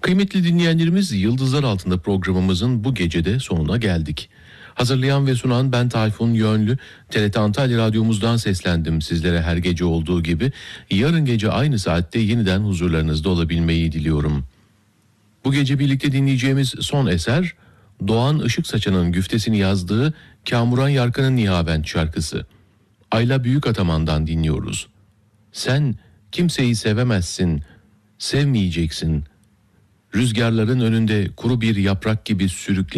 Kıymetli dinleyenlerimiz, Yıldızlar Altında programımızın bu gecede sonuna geldik. Hazırlayan ve sunan ben Tayfun Yönlü, TRT Antalya Radyomuzdan seslendim sizlere her gece olduğu gibi. Yarın gece aynı saatte yeniden huzurlarınızda olabilmeyi diliyorum. Bu gece birlikte dinleyeceğimiz son eser, Doğan Işıksaçan'ın güftesini yazdığı Kamuran Yarkan'ın Nihavent şarkısı. Ayla Büyükataman'dan dinliyoruz. Sen kimseyi sevemezsin, sevmeyeceksin. Rüzgarların önünde kuru bir yaprak gibi sürükleneceksin.